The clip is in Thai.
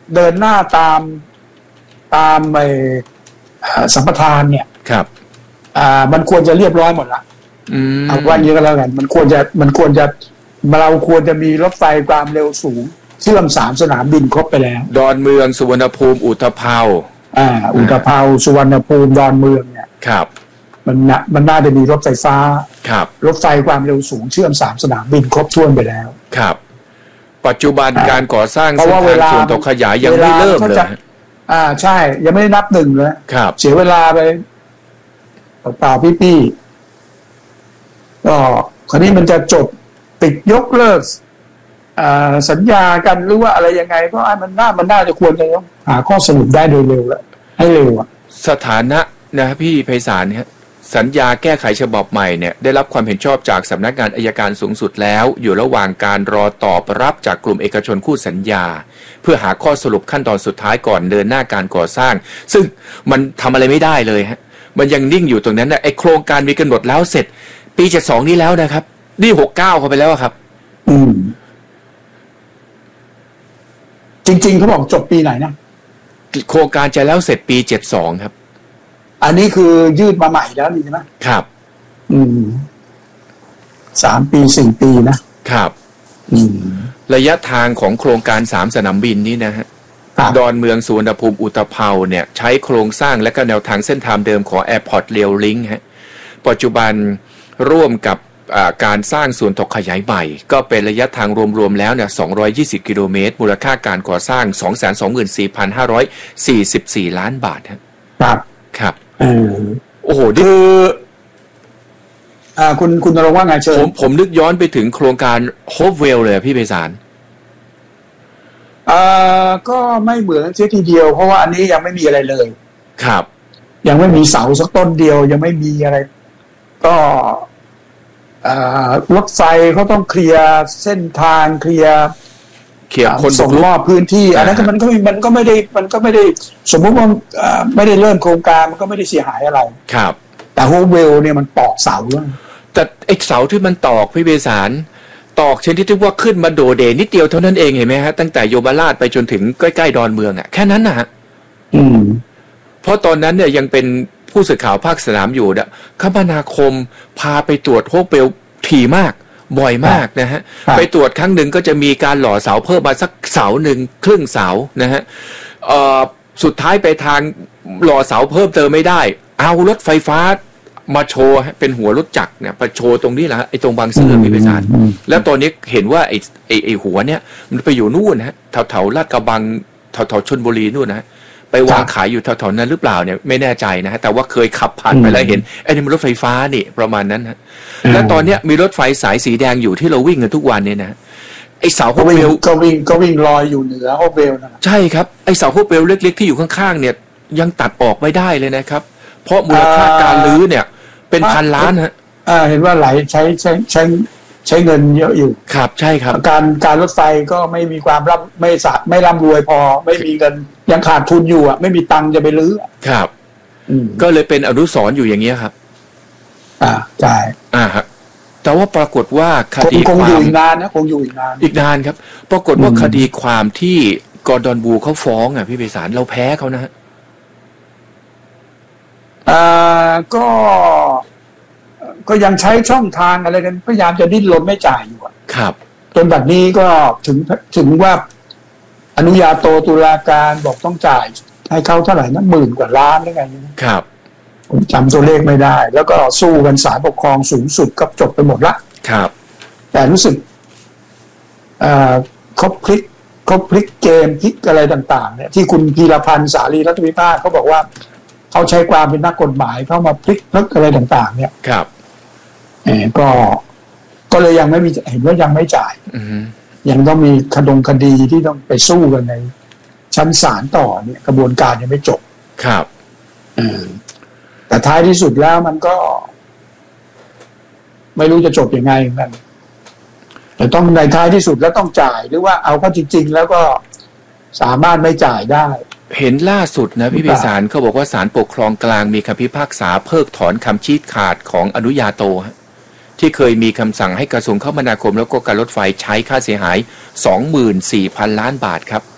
เดินหน้าตามไอ้สัมปทานเนี่ยครับมันควรจะเรียบร้อยหมดละเอาว่าอย่างนี้ก็แล้วกันมันควรจะเราควรจะมีรถไฟความเร็วสูงเชื่อม3 สนามบินครบไปแล้วดอนเมืองสุวรรณภูมิอุตภเปาอุตภเปาสุวรรณภูมิดอนเมืองเนี่ยครับมันน่าจะมีรถไฟฟ้าครับรถไฟความเร็วสูงเชื่อม3 สนามบินครบถ้วนไปแล้วครับปัจจุบันการก่อสร้างเส้นทางส่วนต่อขยายยังไม่เริ่มเลยใช่ยังไม่ได้นับหนึ่งเลยครับเสียเวลาไปเปล่าพี่ก็คราวนี้มันจะจบปิดยกเลิกสัญญากันหรือว่าอะไรยังไงก็มันน่าจะควรจะต้องหาข้อสรุปได้โดยเร็วแล้วให้เร็วสถานะนะพี่ไพศาลเนี่ยสัญญาแก้ไขฉบับใหม่เนี่ยได้รับความเห็นชอบจากสำนักงานอัยการสูงสุดแล้วอยู่ระหว่างการรอตอบรับจากกลุ่มเอกชนคู่สัญญาเพื่อหาข้อสรุปขั้นตอนสุดท้ายก่อนเดินหน้าการก่อสร้างซึ่งมันทำอะไรไม่ได้เลยฮะมันยังนิ่งอยู่ตรงนั้นนะไอโครงการมีกำหนดแล้วเสร็จปี72นี้แล้วนะครับนี่69เข้าไปแล้วครับจริงๆเขาบอกจบปีไหนนะโครงการจะแล้วเสร็จปี72ครับอันนี้คือยืดมาใหม่แล้วนี่ใช่ไหมครับ 3 ปี 4 ปีนะครับระยะทางของโครงการ3 สนามบินนี้นะฮะดอนเมืองสุวรรณภูมิอุตภเปาเนี่ยใช้โครงสร้างและก็แนวทางเส้นทางเดิมของ Airport Rail Link ฮะปัจจุบันร่วมกับการสร้างส่วนต่อขยายใหม่ก็เป็นระยะทางรวมๆแล้วเนี่ย220 กิโลเมตรมูลค่าการก่อสร้าง 224,544 ล้านบาทครับโอ้โหคือคุณนรงค์ว่าไงเชิญผมนึกย้อนไปถึงโครงการโฮปเวลเลยพี่ไพศาลก็ไม่เหมือนเสียทีเดียวเพราะว่าอันนี้ยังไม่มีอะไรเลยครับยังไม่มีเสาสักต้นเดียวยังไม่มีอะไรก็รถไฟเขาต้องเคลียร์เส้นทางเคลียร์คนส่งมอบพื้นที่อันนั้นมันก็ไม่ได้สมมุติว่าไม่ได้เริ่มโครงการมันก็ไม่ได้เสียหายอะไรครับแต่โฮเวลเนี่ยมันตอกเสาแล้วแต่ไอ้เสาที่มันตอกพี่เบสารตอกชนิดที่ว่าขึ้นมาโดดเด่นนิดเดียวเท่านั้นเองเห็นไหมฮะตั้งแต่โยบราชไปจนถึงใกล้ๆดอนเมืองอ่ะแค่นั้นนะฮะเพราะตอนนั้นเนี่ยยังเป็นผู้สื่อข่าวภาคสนามอยู่นะคมนาคมพาไปตรวจโฮเวลถี่มากบ่อยมากนะฮะไปตรวจครั้งหนึ่งก็จะมีการหล่อเสาเพิ่มมาสักเสาหนึ่งครึ่งเสานะฮะสุดท้ายไปทางหล่อเสาเพิ่มเติมไม่ได้เอารถไฟฟ้ามาโชว์เป็นหัวรถจักรเนี่ยไปโชว์ตรงนี้แหละไอ้ตรงบางซื่อมีประสานแล้วตอนนี้เห็นว่าไอ้หัวเนี่ยมันไปอยู่นู่นฮะแถวลาดกระบังแถวชลบุรีนู่นนะไปวางขายอยู่แถวๆนั้นหรือเปล่าเนี่ยไม่แน่ใจนะฮะแต่ว่าเคยขับผ่านไปแล้วเห็นไอ้นี่มันรถไฟฟ้านี่ประมาณนั้นฮะแล้วตอนเนี้ยมีรถไฟสายสีแดงอยู่ที่เราวิ่งกันทุกวันเนี่ยนะไอ้เสาโฮเวลก็วิ่งลอยอยู่เหนือโฮเวลนะใช่ครับไอ้เสาโฮเวลเล็กๆที่อยู่ข้างๆเนี่ยยังตัดออกไม่ได้เลยนะครับเพราะมูลค่าการรื้อเนี่ยเป็นพันล้านฮะเห็นว่าไหลใช้เงินเยอะอยู่ครับใช่ครับการรถไฟก็ไม่มีความไม่ร่ำรวยพอไม่มีเงินยังขาดทุนอยู่อ่ะไม่มีตังค์จะไปรื้อครับก็เลยเป็นอนุสรณ์อยู่อย่างเงี้ยครับใช่ครับแต่ว่าปรากฏว่าคดีความคงอยู่อีกนานนะคงอยู่อีกนานครับปรากฏว่าคดีความที่กอร์ดอนบูเขาฟ้องพี่ไพศาลเราแพ้เขานะฮะก็ยังใช้ช่องทางอะไรกันพยายามจะดิ้นรนไม่จ่ายอยู่ครับจนบัดนี้ก็ถึงว่าอนุญาโตตุลาการบอกต้องจ่ายให้เขาเท่าไหร่นะ10,000 กว่าล้านหรือไงครับผมจำตัวเลขไม่ได้แล้วก็สู้กันศาลปกครองสูงสุดก็จบไปหมดละครับแต่รู้สึกเขาพลิกเกมพลิกอะไรต่างๆเนี่ยที่คุณพีรพันธ์สาลีรัตนวิภาคเขาบอกว่าเขาใช้ความเป็นนักกฎหมายเข้ามาพลิกอะไรต่างๆเนี่ยครับก็เลยยังไม่มีเห็นว่ายังไม่จ่ายยังต้องมีคดีที่ต้องไปสู้กันในชั้นศาลต่อเนี่ยกระบวนการยังไม่จบครับแต่ท้ายที่สุดแล้วมันก็ไม่รู้จะจบยังไงเหมือนกันแต่ต้องในท้ายที่สุดแล้วต้องจ่ายหรือว่าเอาเข้าจริงๆแล้วก็สามารถไม่จ่ายได้เห็นล่าสุดนะพี่ไพศาลเขาบอกว่าศาลปกครองกลางมีคำพิพากษาเพิกถอนคำชี้ขาดของอนุญาโตที่เคยมีคำสั่งให้กระทรวงคมนาคมแล้วก็การรถไฟใช้ค่าเสียหาย 24,000 ล้านบาทครับ